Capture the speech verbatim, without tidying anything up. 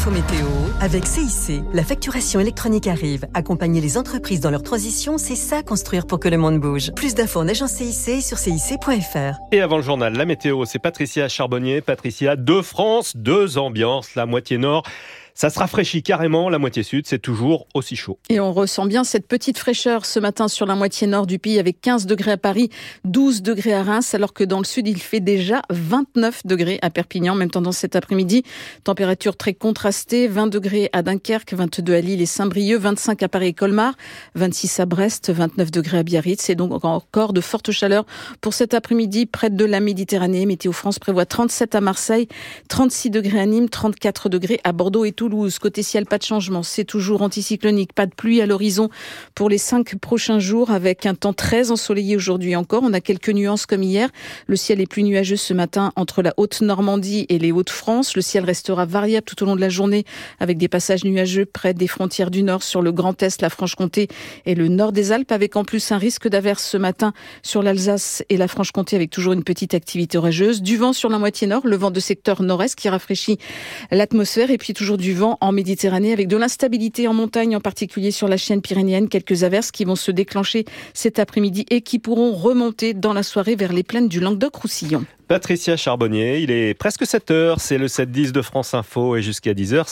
L'info météo avec C I C. La facturation électronique arrive. Accompagner les entreprises dans leur transition, c'est ça construire pour que le monde bouge. Plus d'infos en agence C I C sur C I C point F R. Et avant le journal, la météo, c'est Patricia Charbonnier. Patricia, deux France, deux ambiances. La moitié nord, ça se rafraîchit carrément. La moitié sud, c'est toujours aussi chaud. Et on ressent bien cette petite fraîcheur ce matin sur la moitié nord du pays avec quinze degrés à Paris, douze degrés à Reims, alors que dans le sud, il fait déjà vingt-neuf degrés à Perpignan. Même tendance cet après-midi. Température très contrastée, vingt degrés à Dunkerque, vingt-deux à Lille et Saint-Brieuc, vingt-cinq à Paris et Colmar, vingt-six à Brest, vingt-neuf degrés à Biarritz. C'est donc encore de fortes chaleurs pour cet après-midi près de la Méditerranée. Météo France prévoit trente-sept à Marseille, trente-six degrés à Nîmes, trente-quatre degrés à Bordeaux et Toulouse. Côté ciel, pas de changement. C'est toujours anticyclonique. Pas de pluie à l'horizon pour les cinq prochains jours avec un temps très ensoleillé aujourd'hui encore. On a quelques nuances comme hier. Le ciel est plus nuageux ce matin entre la Haute-Normandie et les Hauts-de-France. Le ciel restera variable tout au long de la journée avec des passages nuageux près des frontières du Nord sur le Grand Est, la Franche-Comté et le Nord des Alpes avec en plus un risque d'averse ce matin sur l'Alsace et la Franche-Comté avec toujours une petite activité orageuse. Du vent sur la moitié nord, le vent de secteur nord-est qui rafraîchit l'atmosphère et puis toujours du vent en Méditerranée avec de l'instabilité en montagne, en particulier sur la chaîne pyrénéenne. Quelques averses qui vont se déclencher cet après-midi et qui pourront remonter dans la soirée vers les plaines du Languedoc-Roussillon. Patricia Charbonnier, il est presque sept heures, c'est le sept dix de France Info et jusqu'à dix heures.